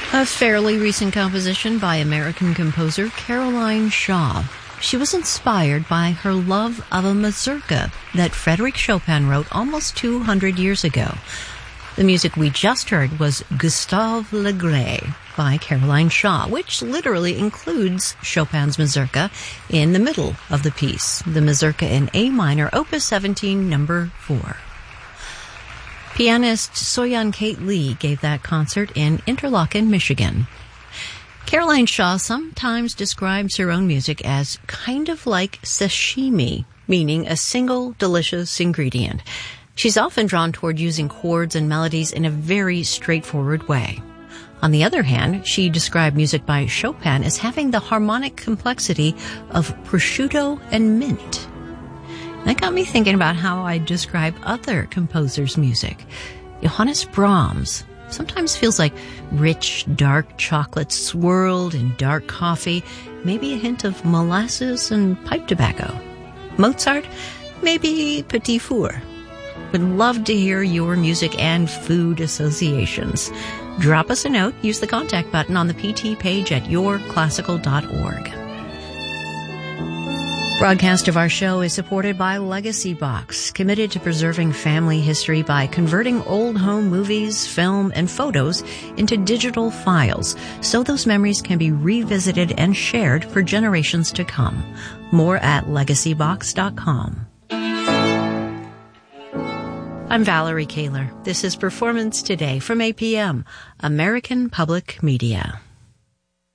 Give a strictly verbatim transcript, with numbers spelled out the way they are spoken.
A fairly recent composition by American composer Caroline Shaw. She was inspired by her love of a mazurka that Frédéric Chopin wrote almost two hundred years ago. The music we just heard was Gustave Le Gray by Caroline Shaw, which literally includes Chopin's mazurka in the middle of the piece, the mazurka in A minor, opus seventeen, number four. Pianist Soyeon Kate Lee gave that concert in Interlochen, Michigan. Caroline Shaw sometimes describes her own music as kind of like sashimi, meaning a single delicious ingredient. She's often drawn toward using chords and melodies in a very straightforward way. On the other hand, she described music by Chopin as having the harmonic complexity of prosciutto and mint. That got me thinking about how I describe other composers' music. Johannes Brahms sometimes feels like rich, dark chocolate swirled in dark coffee, maybe a hint of molasses and pipe tobacco. Mozart, maybe petit four. Would love to hear your music and food associations. Drop us a note. Use the contact button on the P T page at your classical dot org. Broadcast of our show is supported by Legacy Box, committed to preserving family history by converting old home movies, film, and photos into digital files so those memories can be revisited and shared for generations to come. More at legacy box dot com. I'm Valerie Kaler. This is Performance Today from A P M, American Public Media.